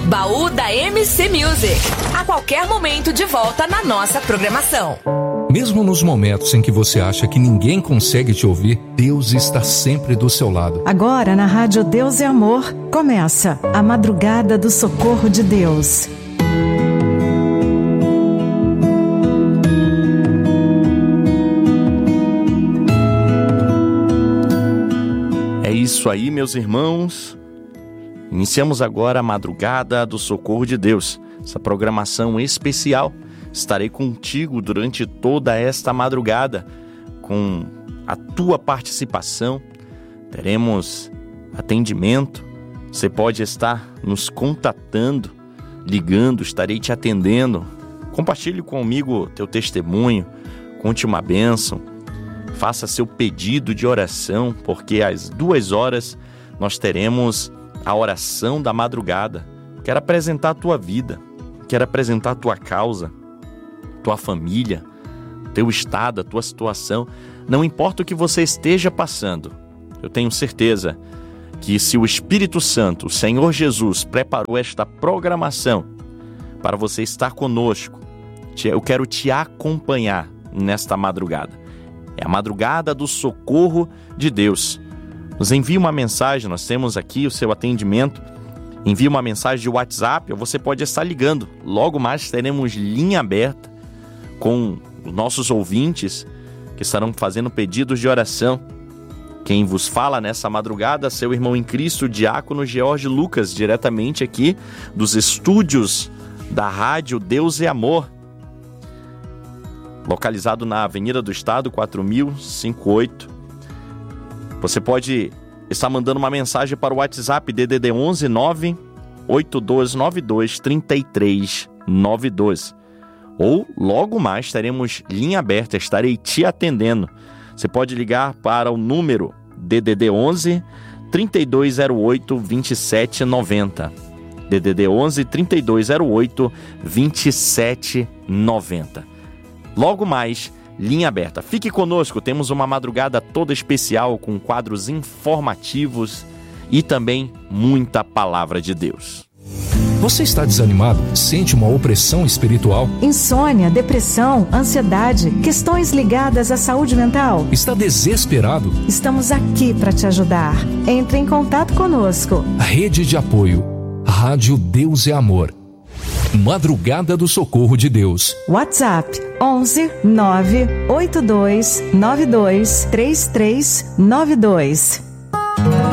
Baú da MC Music. A qualquer momento de volta na nossa programação. Mesmo nos momentos em que você acha que ninguém consegue te ouvir, Deus está sempre do seu lado. Agora na Rádio Deus é Amor, começa a Madrugada do Socorro de Deus. É isso aí, meus irmãos. Iniciamos agora a Madrugada do Socorro de Deus, essa programação especial. Estarei contigo durante toda esta madrugada, com a tua participação. Teremos atendimento. Você pode estar nos contatando, ligando, estarei te atendendo. Compartilhe comigo teu testemunho, conte uma bênção. Faça seu pedido de oração, porque às 2h nós teremos a oração da madrugada. Quero apresentar a tua vida, quero apresentar a tua causa, tua família, teu estado, a tua situação. Não importa o que você esteja passando, eu tenho certeza que se o Espírito Santo, o Senhor Jesus, preparou esta programação para você estar conosco, eu quero te acompanhar nesta madrugada. É a Madrugada do Socorro de Deus. Nos envie uma mensagem, nós temos aqui o seu atendimento. Envie uma mensagem de WhatsApp ou você pode estar ligando. Logo mais teremos linha aberta com os nossos ouvintes que estarão fazendo pedidos de oração. Quem vos fala nessa madrugada, seu irmão em Cristo, Diácono George Lucas, diretamente aqui dos estúdios da Rádio Deus é Amor, localizado na Avenida do Estado, 4058. Você pode estar mandando uma mensagem para o WhatsApp DDD 11 9 8292 3392. Ou logo mais teremos linha aberta, estarei te atendendo. Você pode ligar para o número DDD 11 3208 2790. DDD 11 3208 2790. Logo mais, linha aberta. Fique conosco, temos uma madrugada toda especial com quadros informativos e também muita palavra de Deus. Você está desanimado? Sente uma opressão espiritual? Insônia, depressão, ansiedade, questões ligadas à saúde mental? Está desesperado? Estamos aqui para te ajudar. Entre em contato conosco. Rede de apoio. Rádio Deus é Amor. Madrugada do Socorro de Deus. WhatsApp 11 982 92 3392.